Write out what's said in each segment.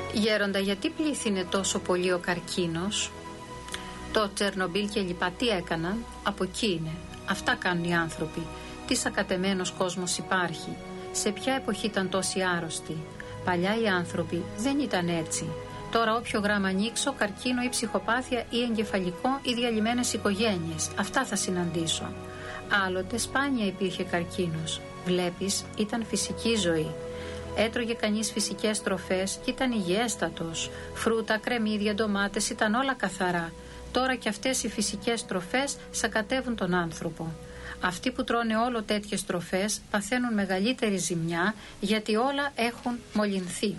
Γέροντα, γιατί πλήθυνε τόσο πολύ ο καρκίνος? Το Τσερνομπίλ και λοιπά τι έκαναν? Από εκεί είναι. Αυτά κάνουν οι άνθρωποι. Τι σακατεμένος κόσμος υπάρχει? Σε ποια εποχή ήταν τόσοι άρρωστοι? Παλιά οι άνθρωποι δεν ήταν έτσι. Τώρα όποιο γράμμα ανοίξω, καρκίνο ή ψυχοπάθεια ή εγκεφαλικό ή διαλυμένες οικογένειες. Αυτά θα συναντήσω. Άλλοτε σπάνια υπήρχε καρκίνος. Βλέπεις, ήταν φυσική ζωή. Έτρωγε κανείς φυσικές τροφές και ήταν υγιέστατος. Φρούτα, κρεμμύδια, ντομάτες, ήταν όλα καθαρά. Τώρα και αυτές οι φυσικές τροφές σακατεύουν τον άνθρωπο. Αυτοί που τρώνε όλο τέτοιες τροφές παθαίνουν μεγαλύτερη ζημιά, γιατί όλα έχουν μολυνθεί.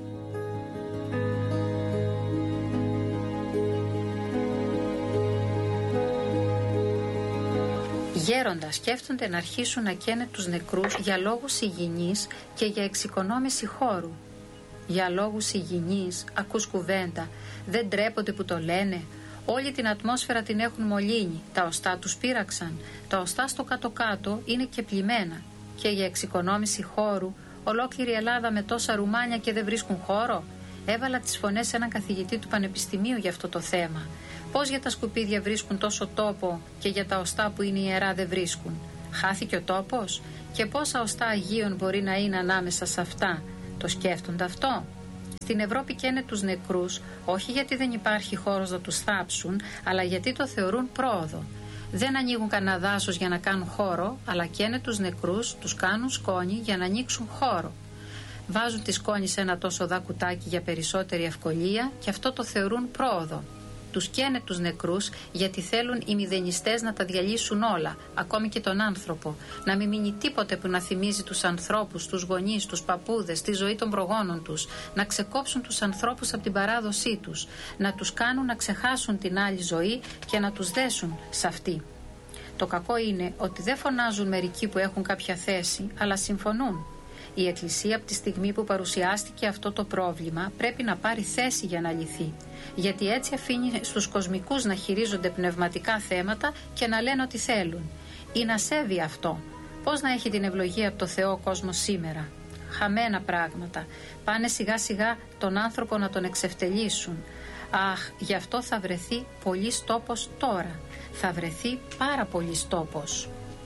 Γέροντα, σκέφτονται να αρχίσουν να καίνε τους νεκρούς για λόγους υγιεινής και για εξοικονόμηση χώρου. Για λόγους υγιεινής, ακούς κουβέντα, δεν ντρέπονται που το λένε? Όλη την ατμόσφαιρα την έχουν μολύνει, τα οστά τους πείραξαν, τα οστά στο κάτω-κάτω είναι και πλημμένα. Και για εξοικονόμηση χώρου, ολόκληρη Ελλάδα με τόσα ρουμάνια και δεν βρίσκουν χώρο? Έβαλα τις φωνές σε έναν καθηγητή του Πανεπιστημίου για αυτό το θέμα. Πώς για τα σκουπίδια βρίσκουν τόσο τόπο και για τα οστά που είναι ιερά δεν βρίσκουν? Χάθηκε ο τόπος? Και πόσα οστά Αγίων μπορεί να είναι ανάμεσα σε αυτά? Το σκέφτονται αυτό? Στην Ευρώπη καίνε τους νεκρούς, όχι γιατί δεν υπάρχει χώρος να τους θάψουν, αλλά γιατί το θεωρούν πρόοδο. Δεν ανοίγουν κανένα δάσος για να κάνουν χώρο, αλλά καίνε τους νεκρούς, τους κάνουν σκόνη για να ανοίξουν χώρο. Βάζουν τη σκόνη σε ένα τόσο δα κουτάκι για περισσότερη ευκολία και αυτό το θεωρούν πρόοδο. Τους καίνε τους νεκρούς γιατί θέλουν οι μηδενιστές να τα διαλύσουν όλα, ακόμη και τον άνθρωπο. Να μην μείνει τίποτε που να θυμίζει τους ανθρώπους, τους γονείς, τους παππούδες, τη ζωή των προγόνων τους. Να ξεκόψουν τους ανθρώπους από την παράδοσή τους. Να τους κάνουν να ξεχάσουν την άλλη ζωή και να τους δέσουν σε αυτή. Το κακό είναι ότι δεν φωνάζουν μερικοί που έχουν κάποια θέση, αλλά συμφωνούν. Η Εκκλησία από τη στιγμή που παρουσιάστηκε αυτό το πρόβλημα πρέπει να πάρει θέση για να λυθεί. Γιατί έτσι αφήνει στους κοσμικούς να χειρίζονται πνευματικά θέματα και να λένε ό,τι θέλουν. Είναι ασέβεια αυτό. Πώς να έχει την ευλογία από το Θεό ο κόσμος σήμερα? Χαμένα πράγματα. Πάνε σιγά σιγά τον άνθρωπο να τον εξευτελίσουν. Αχ, γι' αυτό θα βρεθεί πολύς τόπος τώρα. Θα βρεθεί πάρα πολύς τόπος.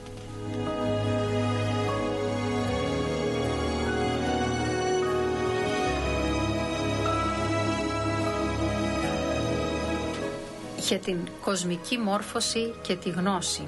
Για την κοσμική μόρφωση και τη γνώση.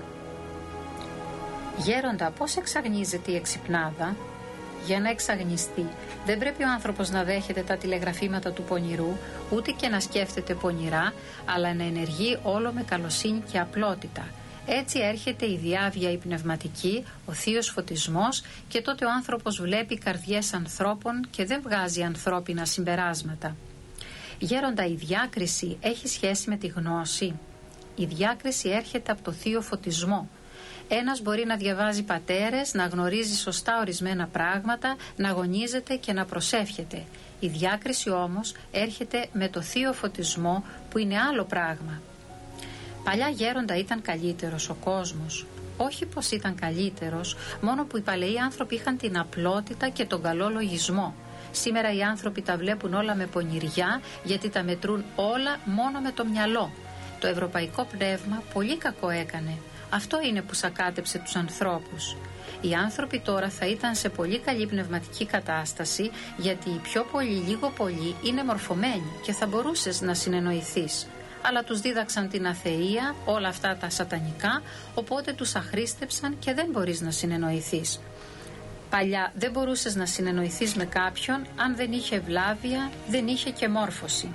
Γέροντα, πώς εξαγνίζεται η εξυπνάδα? Για να εξαγνιστεί δεν πρέπει ο άνθρωπος να δέχεται τα τηλεγραφήματα του πονηρού, ούτε και να σκέφτεται πονηρά, αλλά να ενεργεί όλο με καλοσύνη και απλότητα. Έτσι έρχεται η διάβια η πνευματική, ο θείος φωτισμός, και τότε ο άνθρωπος βλέπει καρδιές ανθρώπων και δεν βγάζει ανθρώπινα συμπεράσματα. Γέροντα, η διάκριση έχει σχέση με τη γνώση? Η διάκριση έρχεται από το θείο φωτισμό. Ένας μπορεί να διαβάζει πατέρες, να γνωρίζει σωστά ορισμένα πράγματα, να αγωνίζεται και να προσεύχεται. Η διάκριση όμως έρχεται με το θείο φωτισμό, που είναι άλλο πράγμα. Παλιά, γέροντα, ήταν καλύτερος ο κόσμος. Όχι πως ήταν καλύτερος, μόνο που οι παλαιοί άνθρωποι είχαν την απλότητα και τον καλό λογισμό. Σήμερα οι άνθρωποι τα βλέπουν όλα με πονηριά, γιατί τα μετρούν όλα μόνο με το μυαλό. Το ευρωπαϊκό πνεύμα πολύ κακό έκανε. Αυτό είναι που σακάτεψε τους ανθρώπους. Οι άνθρωποι τώρα θα ήταν σε πολύ καλή πνευματική κατάσταση, γιατί οι πιο πολλοί, λίγο πολύ, είναι μορφωμένοι και θα μπορούσες να συνεννοηθείς. Αλλά τους δίδαξαν την αθεία, όλα αυτά τα σατανικά, οπότε τους αχρίστεψαν και δεν μπορείς να συνεννοηθείς. Παλιά δεν μπορούσες να συνεννοηθείς με κάποιον αν δεν είχε ευλάβεια, δεν είχε και μόρφωση.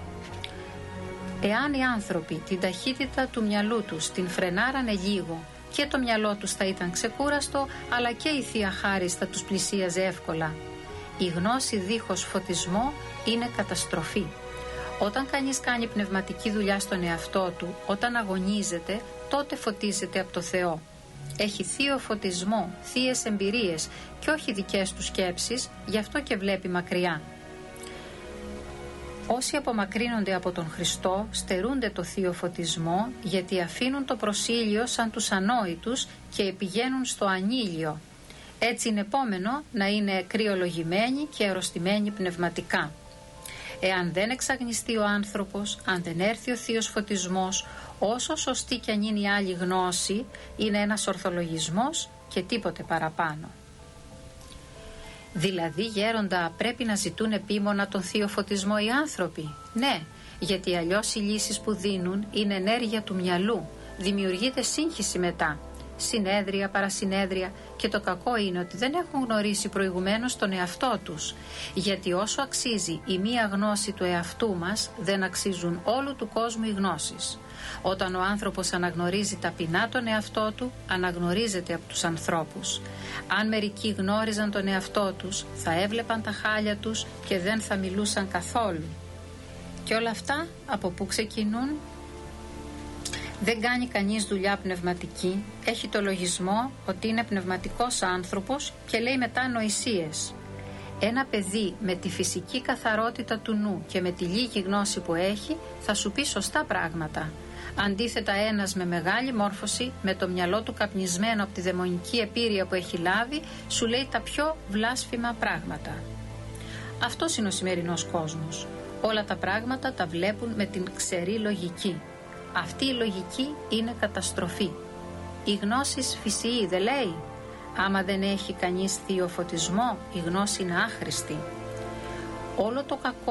Εάν οι άνθρωποι την ταχύτητα του μυαλού τους την φρενάρανε λίγο, και το μυαλό τους θα ήταν ξεκούραστο, αλλά και η Θεία Χάρις θα τους πλησίαζε εύκολα. Η γνώση δίχως φωτισμό είναι καταστροφή. Όταν κανείς κάνει πνευματική δουλειά στον εαυτό του, όταν αγωνίζεται, τότε φωτίζεται από το Θεό. Έχει θείο φωτισμό, θείες εμπειρίες και όχι δικές του σκέψεις, γι' αυτό και βλέπει μακριά. Όσοι απομακρύνονται από τον Χριστό στερούνται το θείο φωτισμό, γιατί αφήνουν το προσήλιο σαν τους ανόητους και πηγαίνουν στο ανήλιο. Έτσι είναι επόμενο να είναι κρυολογημένοι και αρρωστημένοι πνευματικά. Εάν δεν εξαγνιστεί ο άνθρωπος, αν δεν έρθει ο θείος φωτισμός, όσο σωστή κι αν είναι η άλλη γνώση, είναι ένας ορθολογισμός και τίποτε παραπάνω. Δηλαδή, γέροντα, πρέπει να ζητούν επίμονα τον θείο φωτισμό οι άνθρωποι? Ναι, γιατί αλλιώς οι λύσεις που δίνουν είναι ενέργεια του μυαλού, δημιουργείται σύγχυση μετά. Συνέδρια, παρασυνέδρια, και το κακό είναι ότι δεν έχουν γνωρίσει προηγουμένως τον εαυτό τους, γιατί όσο αξίζει η μία γνώση του εαυτού μας, δεν αξίζουν όλου του κόσμου οι γνώσεις. Όταν ο άνθρωπος αναγνωρίζει ταπεινά τον εαυτό του, αναγνωρίζεται από τους ανθρώπους. Αν μερικοί γνώριζαν τον εαυτό τους, θα έβλεπαν τα χάλια τους και δεν θα μιλούσαν καθόλου. Και όλα αυτά από πού ξεκινούν? Δεν κάνει κανείς δουλειά πνευματική, έχει το λογισμό ότι είναι πνευματικός άνθρωπος και λέει μετά ανοησίες. Ένα παιδί με τη φυσική καθαρότητα του νου και με τη λίγη γνώση που έχει θα σου πει σωστά πράγματα. Αντίθετα, ένας με μεγάλη μόρφωση, με το μυαλό του καπνισμένο από τη δαιμονική επίρρεια που έχει λάβει, σου λέει τα πιο βλάσφημα πράγματα. Αυτός είναι ο σημερινός κόσμος. Όλα τα πράγματα τα βλέπουν με την ξερή λογική. Αυτή η λογική είναι καταστροφή. Η γνώση φυσιεί, δεν λέει? Άμα δεν έχει κανείς θείο φωτισμό, η γνώση είναι άχρηστη. Όλο το κακό